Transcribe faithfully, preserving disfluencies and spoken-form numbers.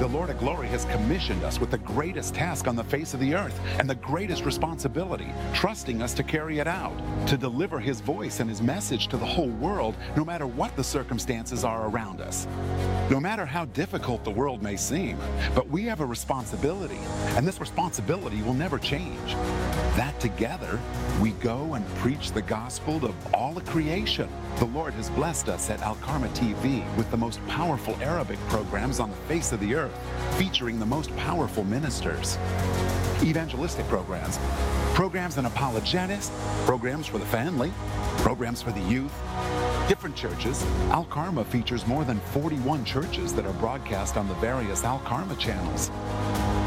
The Lord of Glory has commissioned us with the greatest task on the face of the earth and the greatest responsibility, trusting us to carry it out, to deliver His voice and His message to the whole world, no matter what the circumstances are around us. No matter how difficult the world may seem, but we have a responsibility, and this responsibility will never change. That together, we go and preach the gospel to all of creation. The Lord has blessed us at Al Karma T V with the most powerful Arabic programs on the face of the earth, featuring the most powerful ministers. Evangelistic programs, programs on apologetics, programs for the family, programs for the youth. Different churches. Al Karma features more than forty-one churches that are broadcast on the various Al Karma channels.